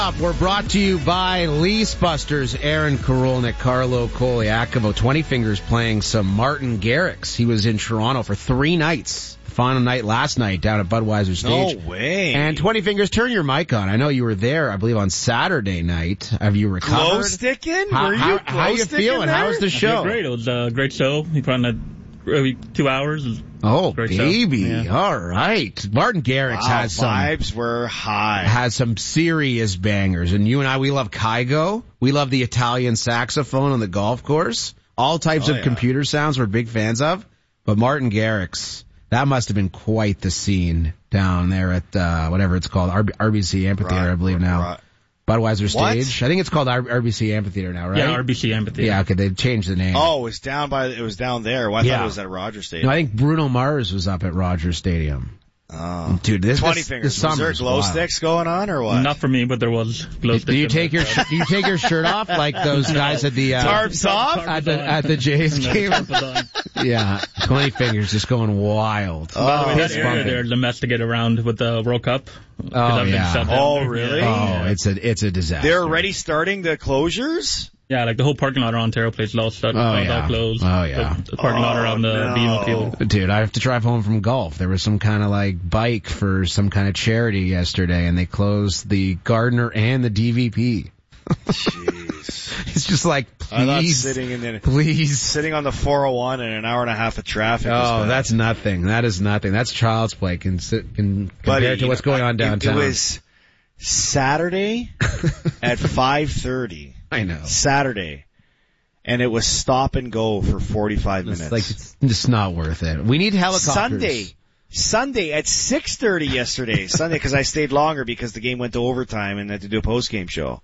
We're brought to you by Lease Busters, Aaron Karolnik, Carlo Koliakovo. 20 Fingers playing some Martin Garrix. He was in Toronto for 3 nights. The final night last night down at Budweiser Stage. No way. And 20 Fingers, turn your mic on. I know you were there, I believe, on Saturday night. Have you recovered? Glow sticking? How you feeling? How was the show? Great. It was a great show. We put on every 2 hours. Oh, great baby. Yeah. All right. Martin Garrix has some vibes were high. Has some serious bangers. And you and I, we love Kygo. We love the Italian saxophone on the golf course. All types of computer sounds we're big fans of. But Martin Garrix, that must have been quite the scene down there at whatever it's called, RBC Amphitheater, I believe now. Budweiser Stage. What? I think it's called RBC Amphitheater now, right? Yeah, RBC Amphitheater. Yeah, okay, they changed the name. Oh, it was down there. Well, I thought it was at Rogers Stadium. No, I think Bruno Mars was up at Rogers Stadium. Oh. Dude, this 20 Fingers. Was there glow sticks going on or what? Not for me, but there was glow sticks. Do you take your shirt off like those guys at the Tarps off at the Jays game? Yeah, 20 Fingers just going wild. By the way, that area there's a mess to get around with the World Cup. Oh yeah. Oh really? Oh, it's a disaster. They're already starting the closures? Yeah, like the whole parking lot around Ontario Place is all shut. All closed. Oh yeah. The parking lot around the BMO field. Dude, I have to drive home from golf. There was some kind of like bike for some kind of charity yesterday, and they closed the Gardner and the DVP. Jeez. It's just like, please, sitting on the 401 in an hour and a half of traffic. Oh, that's nothing. That is nothing. That's child's play compared to what's going on downtown. It was Saturday at 5:30. I know. Saturday. And it was stop and go for 45 minutes. It's just not worth it. We need helicopters. Sunday at 6:30 yesterday. Sunday, because I stayed longer because the game went to overtime and had to do a post-game show.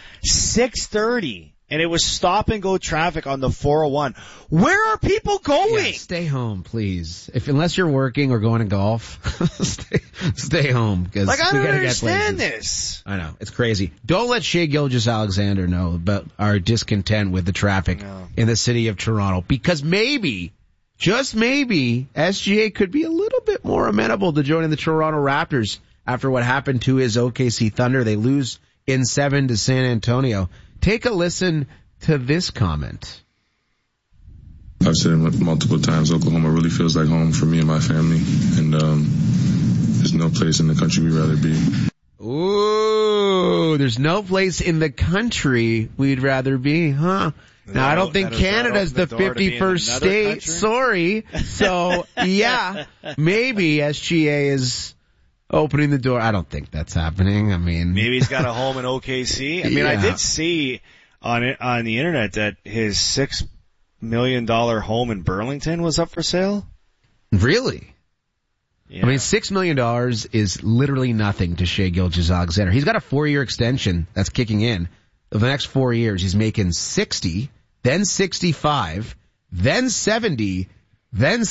6:30. And it was stop and go traffic on the 401. Where are people going? Yeah, stay home, please. Unless you're working or going to golf, stay home. Cause I don't gotta understand this. I know. It's crazy. Don't let Shea Gilgeous-Alexander know about our discontent with the traffic in the city of Toronto. Because maybe, just maybe, SGA could be a little bit more amenable to joining the Toronto Raptors after what happened to his OKC Thunder. They lose in 7 to San Antonio. Take a listen to this comment. I've said it multiple times, Oklahoma really feels like home for me and my family, and there's no place in the country we'd rather be. Ooh, there's no place in the country we'd rather be, huh? Now, I don't think Canada's the 51st state. Sorry. So, yeah, maybe SGA is opening the door. I don't think that's happening. I mean, maybe he's got a home in OKC. I mean, I did see on the internet that his $6 million home in Burlington was up for sale. Really? Yeah. I mean, $6 million is literally nothing to Shea Gilgeous-Alexander. He's got a 4-year extension that's kicking in. Over the next 4 years, he's making 60, then 65, then 70, then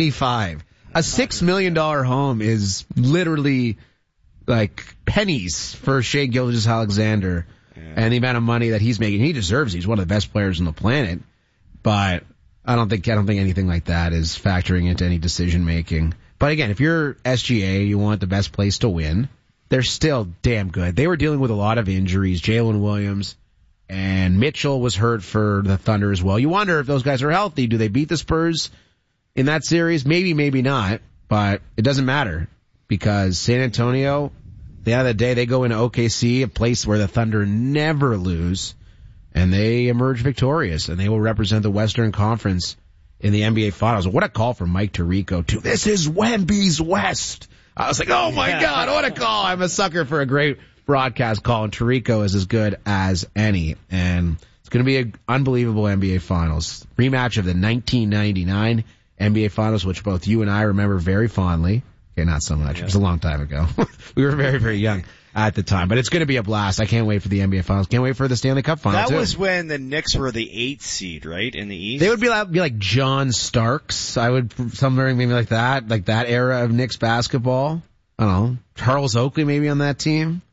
75. A $6 million home is literally like pennies for Shea Gilgeous-Alexander and the amount of money that he's making. He deserves it. He's one of the best players on the planet, but I don't think anything like that is factoring into any decision making. But again, if you're SGA, you want the best place to win. They're still damn good. They were dealing with a lot of injuries. Jalen Williams and Mitchell was hurt for the Thunder as well. You wonder if those guys are healthy. Do they beat the Spurs in that series? Maybe, maybe not, but it doesn't matter because San Antonio, at the end of the day, they go into OKC, a place where the Thunder never lose, and they emerge victorious, and they will represent the Western Conference in the NBA Finals. What a call from Mike Tirico, too. This is Wemby's West. I was like, oh my God, what a call. I'm a sucker for a great broadcast call, and Tirico is as good as any, and it's going to be an unbelievable NBA Finals. Rematch of the 1999 NBA Finals, which both you and I remember very fondly. Okay, not so much. It was a long time ago. We were very, very young at the time. But it's going to be a blast. I can't wait for the NBA Finals. Can't wait for the Stanley Cup Finals, That was when the Knicks were the 8th seed, right, in the East? They would be like John Starks. I would, somewhere maybe like that era of Knicks basketball. I don't know. Charles Oakley maybe on that team.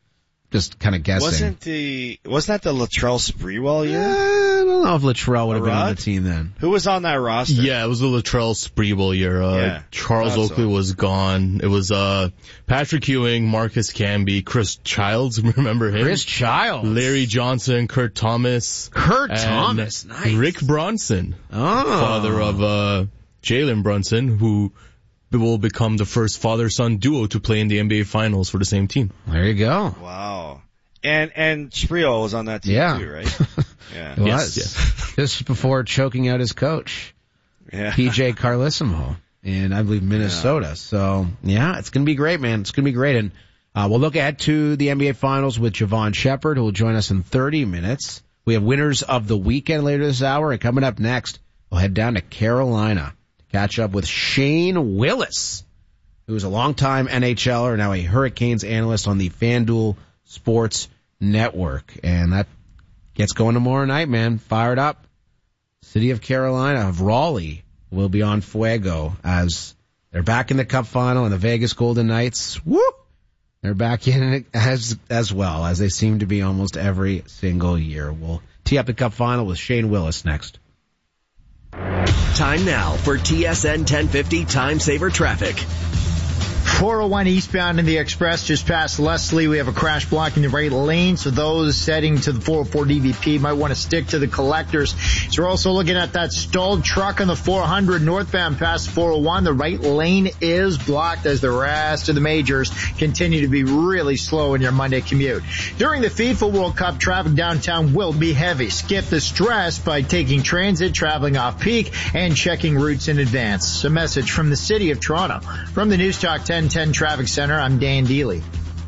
just kind of guessing. Wasn't that the Latrell Sprewell year? I don't know if Latrell would have been on the team then. Who was on that roster? Yeah, it was the Latrell Sprewell year. Charles Oakley was gone. It was Patrick Ewing, Marcus Camby, Chris Childs, remember him? Chris Childs. Larry Johnson, Kurt Thomas. Nice. Rick Bronson, Oh. father of Jalen Brunson, who will become the first father-son duo to play in the NBA Finals for the same team. There you go. Wow. And Sprewell was on that team too, right? Yeah. It was. Yes. Just before choking out his coach, PJ Carlissimo, in, I believe, Minnesota. So, yeah, it's going to be great, man. It's going to be great. And we'll look ahead to the NBA Finals with Javon Shepard, who will join us in 30 minutes. We have winners of the weekend later this hour. And coming up next, we'll head down to Carolina to catch up with Shane Willis, who is a longtime NHLer, now a Hurricanes analyst on the FanDuel Sports Network. And that gets going tomorrow night, man. Fired up. City of Carolina, of Raleigh, will be on fuego as they're back in the Cup final, and the Vegas Golden Knights, they're back in it as well, as they seem to be almost every single year. We'll tee up the Cup final with Shane Willis next. Time now for TSN 1050 Time Saver Traffic. 401 eastbound in the Express just past Leslie. We have a crash blocking the right lane, so those heading to the 404 DVP might want to stick to the collectors. So we're also looking at that stalled truck on the 400 northbound past 401. The right lane is blocked as the rest of the majors continue to be really slow in your Monday commute. During the FIFA World Cup, traffic downtown will be heavy. Skip the stress by taking transit, traveling off peak, and checking routes in advance. A message from the City of Toronto. From the News Talk 1010 Traffic Center, I'm Dan Deely.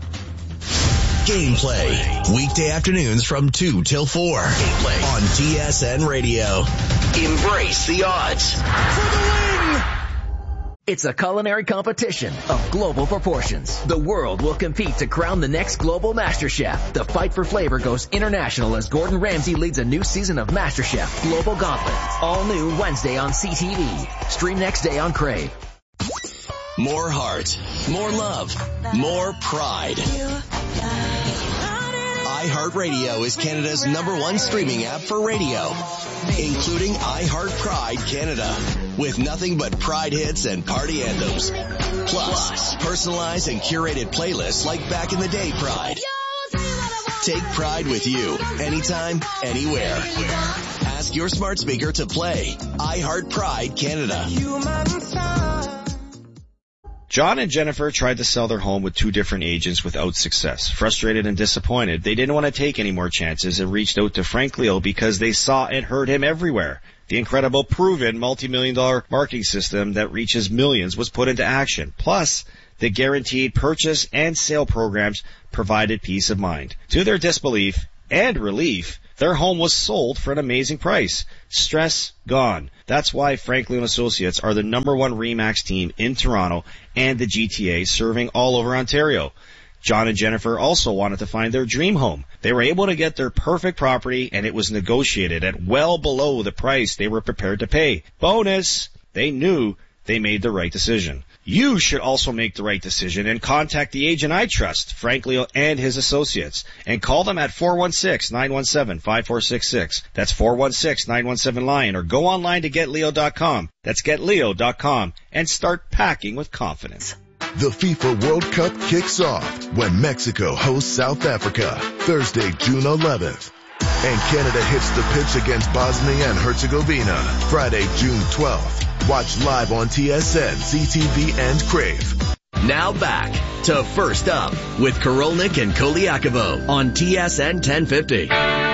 Gameplay. Weekday afternoons from 2 till 4. Gameplay on TSN Radio. Embrace the odds. For the win! It's a culinary competition of global proportions. The world will compete to crown the next global MasterChef. The fight for flavor goes international as Gordon Ramsay leads a new season of MasterChef Global Gauntlet. All new Wednesday on CTV. Stream next day on Crave. More heart, more love, more pride. iHeartRadio is Canada's #1 streaming app for radio, including iHeart Pride Canada, with nothing but Pride hits and party anthems. Plus, personalized and curated playlists like Back in the Day Pride. Take Pride with you, anytime, anywhere. Ask your smart speaker to play iHeart Pride Canada. John and Jennifer tried to sell their home with 2 different agents without success. Frustrated and disappointed, they didn't want to take any more chances and reached out to Frank Leo because they saw and heard him everywhere. The incredible, proven, multi-million-dollar marketing system that reaches millions was put into action. Plus, the guaranteed purchase and sale programs provided peace of mind. To their disbelief and relief, their home was sold for an amazing price. Stress gone. That's why Frank Leo & Associates are the #1 RE/MAX team in Toronto and the GTA, serving all over Ontario. John and Jennifer also wanted to find their dream home. They were able to get their perfect property, and it was negotiated at well below the price they were prepared to pay. Bonus! They knew they made the right decision. You should also make the right decision and contact the agent I trust, Frank Leo and his associates, and call them at 416-917-5466. That's 416-917-LION, or go online to GetLeo.com. That's GetLeo.com, and start packing with confidence. The FIFA World Cup kicks off when Mexico hosts South Africa, Thursday, June 11th. And Canada hits the pitch against Bosnia and Herzegovina, Friday, June 12th. Watch live on TSN, CTV, and Crave. Now back to First Up with Korolnik and Koliakovo on TSN 1050.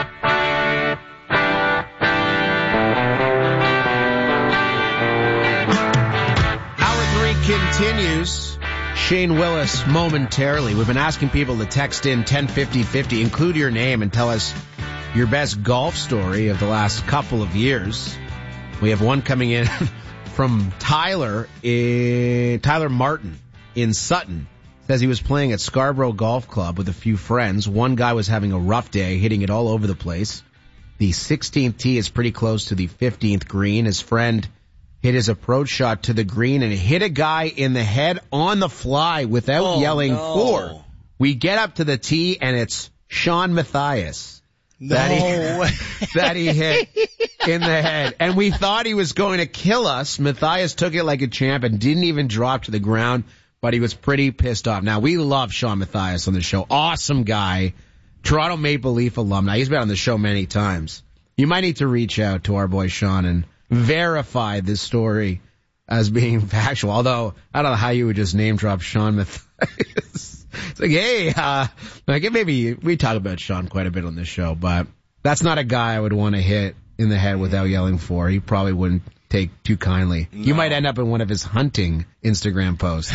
Hour 3 continues. Shane Willis momentarily. We've been asking people to text in 105050, include your name, and tell us your best golf story of the last couple of years. We have one coming in from Tyler Martin in Sutton. Says he was playing at Scarborough Golf Club with a few friends. One guy was having a rough day, hitting it all over the place. The 16th tee is pretty close to the 15th green. His friend hit his approach shot to the green and hit a guy in the head on the fly without yelling four. We get up to the tee, and it's Sean Matthias that he hit in the head. And we thought he was going to kill us. Matthias took it like a champ and didn't even drop to the ground, but he was pretty pissed off. Now, we love Sean Matthias on the show. Awesome guy. Toronto Maple Leaf alumni. He's been on the show many times. You might need to reach out to our boy Sean and verify this story as being factual. Although, I don't know how you would just name drop Sean Matthias. It's like, hey, maybe we talk about Sean quite a bit on this show, but that's not a guy I would want to hit in the head without yelling for. He probably wouldn't take too kindly. No. You might end up in one of his hunting Instagram posts.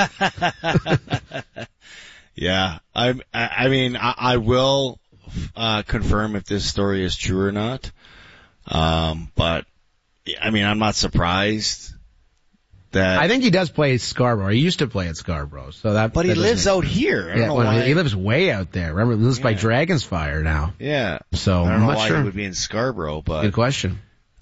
Yeah. I will confirm if this story is true or not. But I'm not surprised that I think he does play Scarborough. He used to play at Scarborough, so that. But he lives out here. I don't know why. He lives way out there. Remember, he lives by Dragon's Fire now. Yeah. So I don't know I'm not why sure. he would be in Scarborough, but good question.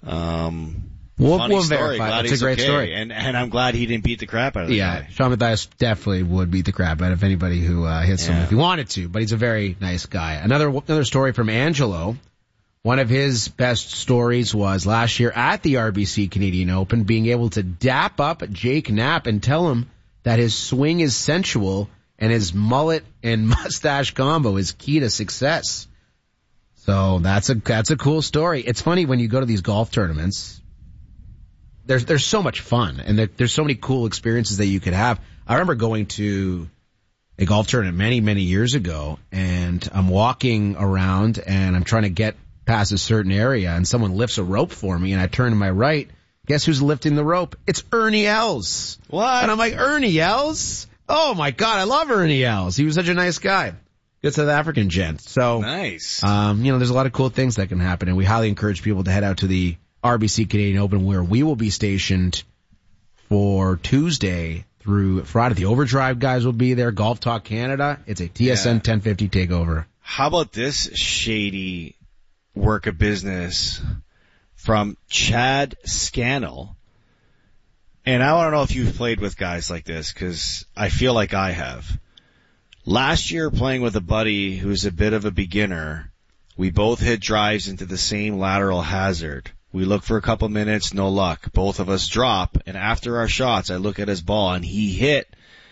We'll verify. It's a great story, and I'm glad he didn't beat the crap out of the guy. Sean Matthias definitely would beat the crap out of anybody who hits him if he wanted to. But he's a very nice guy. Another story from Angelo. One of his best stories was last year at the RBC Canadian Open, being able to dap up Jake Knapp and tell him that his swing is sensual and his mullet and mustache combo is key to success. So that's a cool story. It's funny when you go to these golf tournaments. There's so much fun and there's so many cool experiences that you could have. I remember going to a golf tournament many years ago, and I'm walking around and I'm trying to get past a certain area, and someone lifts a rope for me, and I turn to my right. Guess who's lifting the rope? It's Ernie Els. What? And I'm like, Ernie Els? Oh my God, I love Ernie Els. He was such a nice guy. Good South African gent. So nice. There's a lot of cool things that can happen, and we highly encourage people to head out to the RBC Canadian Open, where we will be stationed for Tuesday through Friday. The Overdrive guys will be there. Golf Talk Canada. It's a TSN 1050 takeover. How about this shady work of business from Chad Scannell? And I want to know if you've played with guys like this, because I feel like I have. Last year, playing with a buddy who's a bit of a beginner, we both hit drives into the same lateral hazard. We look for a couple minutes, no luck. Both of us drop, and after our shots, I look at his ball, and he hit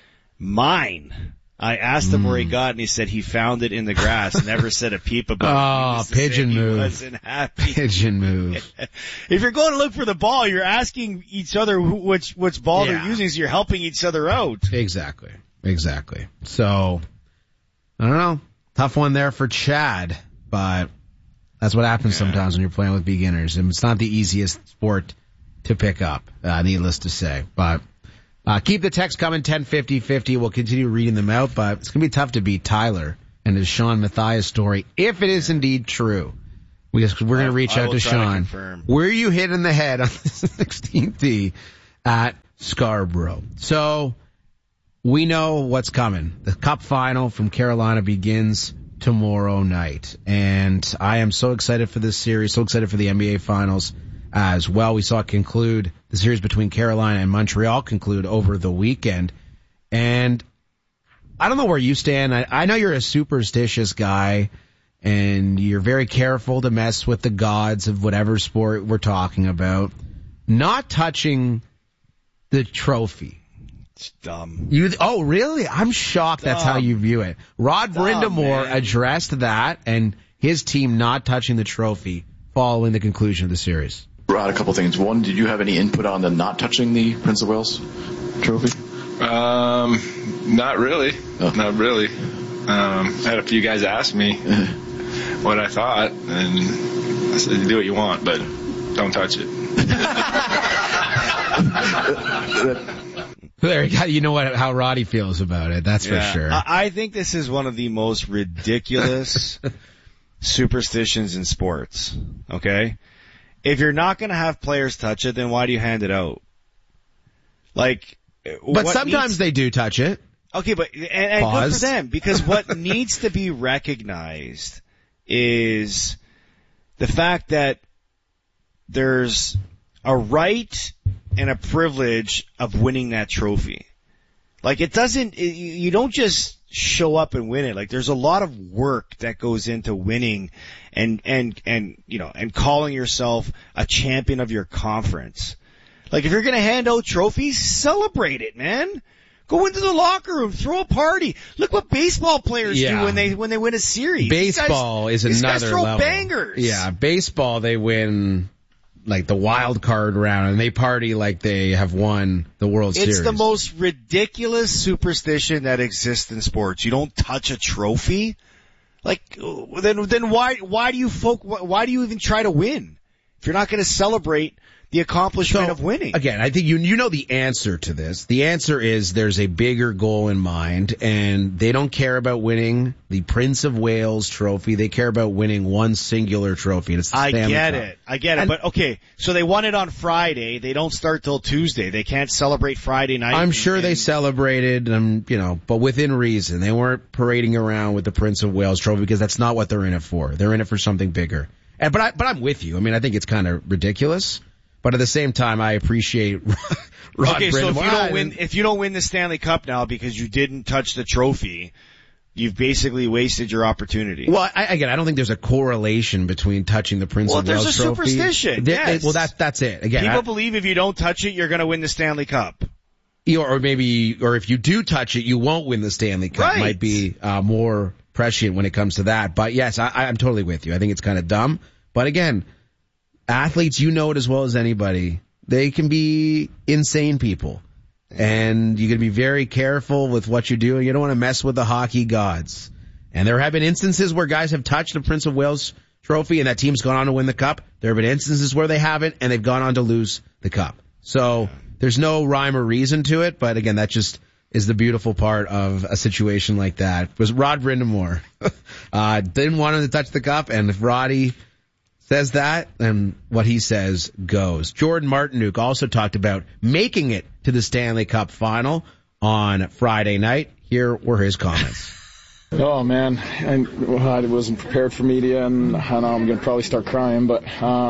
mine. I asked him where he got, and he said he found it in the grass. Never said a peep about it. Pigeon move. He wasn't happy. Pigeon move. If you're going to look for the ball, you're asking each other which ball they're using, so you're helping each other out. Exactly. So, I don't know. Tough one there for Chad, but that's what happens sometimes when you're playing with beginners. And it's not the easiest sport to pick up, needless to say. But keep the text coming, 105050. We'll continue reading them out, but it's going to be tough to beat Tyler and his Sean Matthias story, if it is indeed true. We're going to reach out to Sean. Where are you hit in the head on the 16th tee at Scarborough? So we know what's coming. The Cup final from Carolina begins tomorrow night, and I am so excited for this series, so excited for the NBA Finals as well. We saw it conclude, the series between Carolina and Montreal conclude over the weekend, and I don't know where you stand. I know you're a superstitious guy, and you're very careful to mess with the gods of whatever sport we're talking about. Not touching the trophy. It's dumb. Oh, really? I'm shocked that's how you view it. Rod Brindamore addressed that and his team not touching the trophy following the conclusion of the series. Rod, a couple things. One, did you have any input on the not touching the Prince of Wales trophy? Not really. Oh. Not really. I had a few guys ask me what I thought, and I said, do what you want, but don't touch it. There you go. You know how Roddy feels about it. That's for sure. I think this is one of the most ridiculous superstitions in sports. Okay? If you're not going to have players touch it, then why do you hand it out? But sometimes they do touch it. Okay, but and good for them, because what needs to be recognized is the fact that there's a right and a privilege of winning that trophy. You don't just show up and win it. Like, there's a lot of work that goes into winning and calling yourself a champion of your conference. Like, if you're gonna hand out trophies, celebrate it, man. Go into the locker room, throw a party. Look what baseball players do when they win a series. Baseball is these another guys throw level. Bangers. Yeah, baseball they win like the wild card round and they party like they have won the World Series. It's the most ridiculous superstition that exists in sports. You don't touch a trophy. Like, then why do you even try to win if you're not going to celebrate the accomplishment of winning? Again, I think you know the answer to this. The answer is there's a bigger goal in mind, and they don't care about winning the Prince of Wales trophy. They care about winning one singular trophy. And it's the Stanley Cup. I get it. But okay, so they won it on Friday. They don't start till Tuesday. They can't celebrate Friday night. I'm sure they celebrated, but within reason. They weren't parading around with the Prince of Wales trophy because that's not what they're in it for. They're in it for something bigger. But I'm with you. I mean, I think it's kind of ridiculous. But at the same time, I appreciate Rod Okay, so Brind'Amour. if you don't win the Stanley Cup now because you didn't touch the trophy, you've basically wasted your opportunity. Well, I don't think there's a correlation between touching the Prince of Wales trophy. Well, there's a superstition. Yes. Well, that's it. Again, people believe if you don't touch it, you're going to win the Stanley Cup. Or if you do touch it, you won't win the Stanley Cup. Right. Might be more prescient when it comes to that. But yes, I'm totally with you. I think it's kind of dumb. But again, athletes, you know it as well as anybody. They can be insane people. And you got to be very careful with what you do. You don't want to mess with the hockey gods. And there have been instances where guys have touched the Prince of Wales trophy and that team's gone on to win the cup. There have been instances where they haven't and they've gone on to lose the cup. So there's no rhyme or reason to it. But again, that just is the beautiful part of a situation like that. It was Rod Brind'Amour. Didn't want him to touch the cup, and if Roddy says that, and what he says goes. Jordan Martinook also talked about making it to the Stanley Cup final on Friday night. Here were his comments. Oh man, I wasn't prepared for media, and I know I'm going to probably start crying, but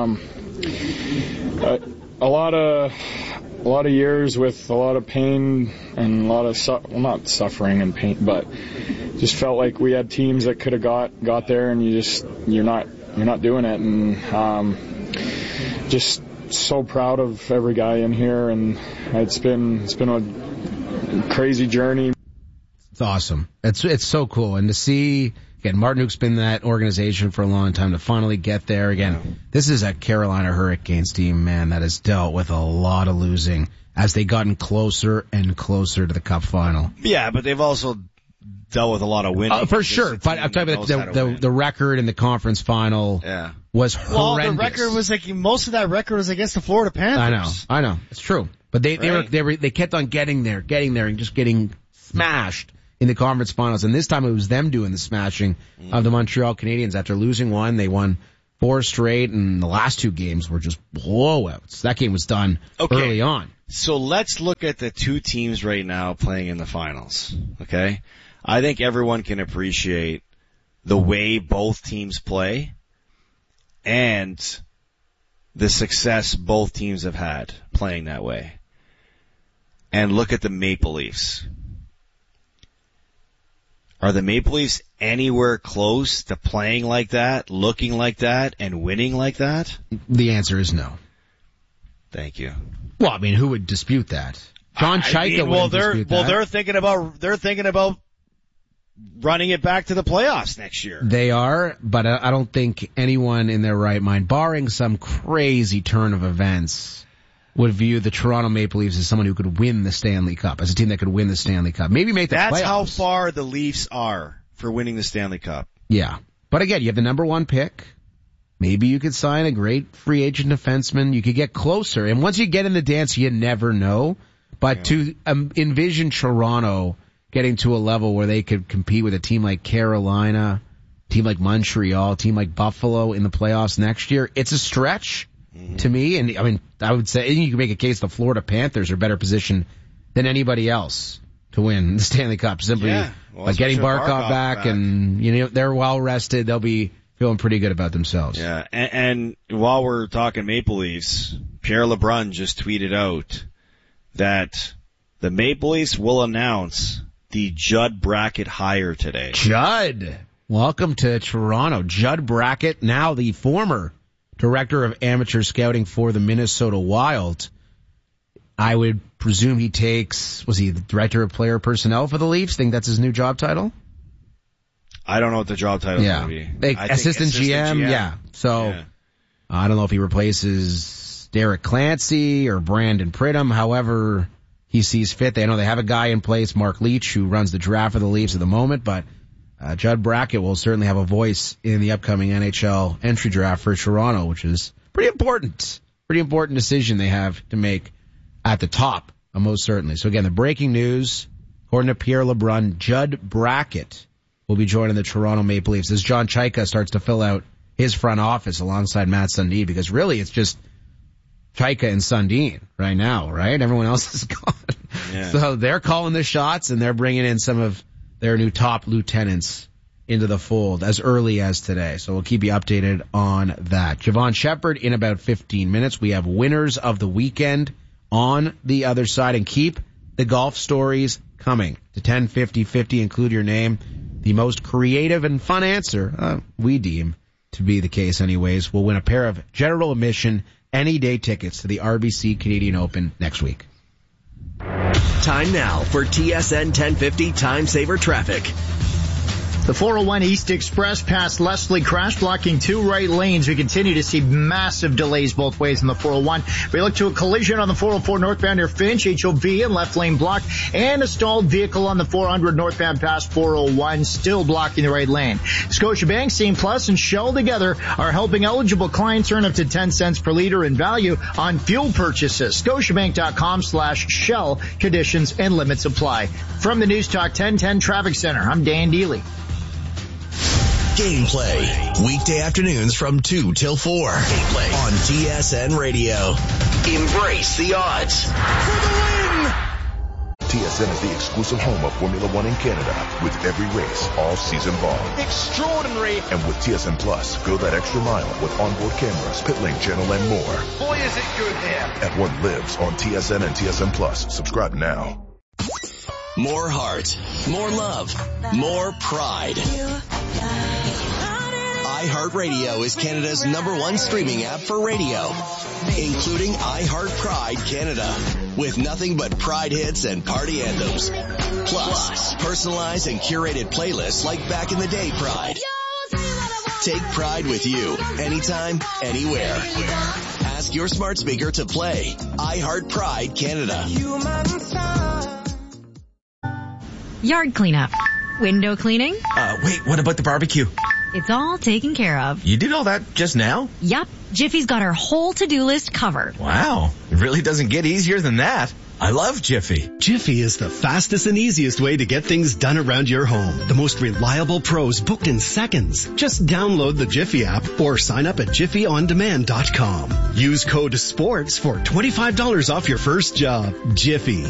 a lot of years with a lot of pain and a lot of not suffering and pain, but just felt like we had teams that could have got there, and you're not doing it, and just so proud of every guy in here, and it's been a crazy journey. It's awesome. It's so cool, and to see again, Martinook's been in that organization for a long time. To finally get there again, this is a Carolina Hurricanes team, man, that has dealt with a lot of losing as they've gotten closer and closer to the Cup final. Yeah, but they've also dealt with a lot of winning. For sure. But I'm talking about the record in the conference final was horrendous. Well, the record was most of that record was against the Florida Panthers. I know. It's true. But they kept on getting there and just getting smashed in the conference finals. And this time it was them doing the smashing of the Montreal Canadiens. After losing one, they won 4 straight, and the last 2 games were just blowouts. That game was done early on. So let's look at the 2 teams right now playing in the finals. Okay? I think everyone can appreciate the way both teams play and the success both teams have had playing that way. And look at the Maple Leafs. Are the Maple Leafs anywhere close to playing like that, looking like that, and winning like that? The answer is no. Thank you. Well, I mean, who would dispute that? John Chaika wouldn't dispute that. Well, they're thinking about running it back to the playoffs next year. They are, but I don't think anyone in their right mind, barring some crazy turn of events, would view the Toronto Maple Leafs as someone who could win the Stanley Cup, as a team that could win the Stanley Cup. Maybe make the playoffs. That's how far the Leafs are for winning the Stanley Cup. Yeah. But again, you have the number 1 pick. Maybe you could sign a great free agent defenseman. You could get closer. And once you get in the dance, you never know. But to envision Toronto getting to a level where they could compete with a team like Carolina, a team like Montreal, a team like Buffalo in the playoffs next year, it's a stretch to me. And I mean, I would say you can make a case the Florida Panthers are better positioned than anybody else to win the Stanley Cup simply by getting Barkov back, and they're well rested. They'll be feeling pretty good about themselves. Yeah, and while we're talking Maple Leafs, Pierre LeBrun just tweeted out that the Maple Leafs will announce the Judd Brackett hire today. Judd, welcome to Toronto. Judd Brackett, now the former director of amateur scouting for the Minnesota Wild. I would presume he takes, was he the director of player personnel for the Leafs? Think that's his new job title? I don't know what the job title is going to be. Assistant GM, yeah. So, I don't know if he replaces Derek Clancy or Brandon Pridham, however he sees fit. I know they have a guy in place, Mark Leach, who runs the draft for the Leafs at the moment, but Judd Brackett will certainly have a voice in the upcoming NHL entry draft for Toronto, which is pretty important. Pretty important decision they have to make at the top, most certainly. So again, the breaking news, according to Pierre LeBrun, Judd Brackett will be joining the Toronto Maple Leafs as John Chayka starts to fill out his front office alongside Matt Sundin, because really it's just Chayka and Sundin right now, right? Everyone else is gone. Yeah. So they're calling the shots, and they're bringing in some of their new top lieutenants into the fold as early as today. So we'll keep you updated on that. Javon Shepard in about 15 minutes. We have winners of the weekend on the other side, and keep the golf stories coming to 10-50-50. Include your name. The most creative and fun answer, we deem to be the case anyways, will win a pair of general admission any day tickets to the RBC Canadian Open next week. Time now for TSN 1050 Time Saver Traffic. The 401 East Express past Leslie crash blocking 2 right lanes. We continue to see massive delays both ways in the 401. We look to a collision on the 404 northbound near Finch, HOV and left lane blocked, and a stalled vehicle on the 400 northbound past 401 still blocking the right lane. Scotiabank, Scene Plus, and Shell together are helping eligible clients earn up to 10 cents per liter in value on fuel purchases. Scotiabank.com/Shell. Conditions and limits apply. From the News Talk 1010 Traffic Center, I'm Dan Deely. Gameplay, weekday afternoons from 2 till 4 on TSN Radio. Embrace the odds. For the win! TSN is the exclusive home of Formula One in Canada, with every race all season long. Extraordinary! And with TSN Plus, go that extra mile with onboard cameras, pit lane channel, and more. Boy, is it good here! Everyone lives on TSN and TSN Plus. Subscribe now. More heart, more love, more pride. iHeartRadio is Canada's #1 streaming app for radio, including iHeart Pride Canada, with nothing but Pride hits and party anthems. Plus, personalized and curated playlists like Back in the Day Pride. Take Pride with you, anytime, anywhere. Ask your smart speaker to play iHeart Pride Canada. Yard cleanup. Window cleaning. Wait, what about the barbecue? It's all taken care of. You did all that just now? Yup. Jiffy's got our whole to-do list covered. Wow. It really doesn't get easier than that. I love Jiffy. Jiffy is the fastest and easiest way to get things done around your home. The most reliable pros booked in seconds. Just download the Jiffy app or sign up at jiffyondemand.com. Use code SPORTS for $25 off your first job. Jiffy.